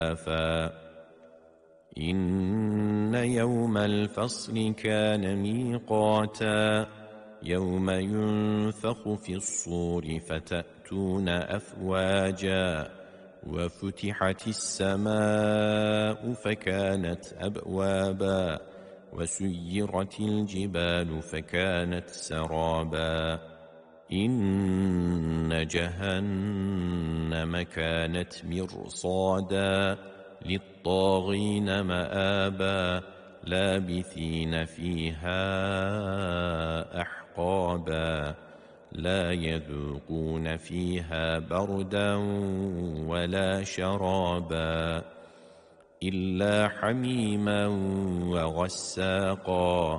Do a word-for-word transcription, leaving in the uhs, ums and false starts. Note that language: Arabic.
خلافا إن يوم الفصل كان ميقاتا يوم ينفخ في الصور فتأتون أفواجا وفتحت السماء فكانت أبوابا وسيرت الجبال فكانت سرابا إن جهنم كانت مرصادا للطاغين مآبا لابثين فيها أحقابا لا يذوقون فيها بردا ولا شرابا إلا حميما وغساقا